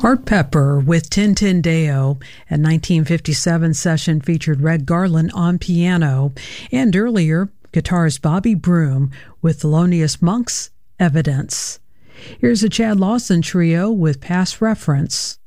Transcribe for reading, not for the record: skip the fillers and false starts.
Art Pepper with Tintin Deo, a 1957 session featured Red Garland on piano, and earlier, guitarist Bobby Broom with Thelonious Monk's Evidence. Here's a Chad Lawson trio with Past Reference.